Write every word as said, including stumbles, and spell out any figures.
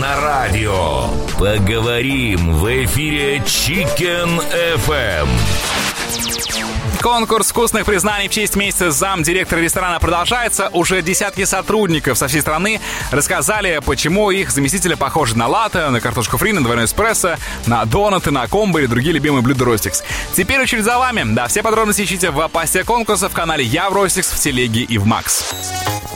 на радио. Поговорим в эфире Chicken эф эм. Конкурс вкусных признаний в честь месяца замдиректора ресторана продолжается. Уже десятки сотрудников со всей страны рассказали, почему их заместители похожи на латте, на картошку фри, на двойной эспрессо, на донаты, на комбо или другие любимые блюда Ростикс. Теперь очередь за вами. Да, все подробности ищите в посте конкурса в канале Я в Ростикс, в телеге и в Макс.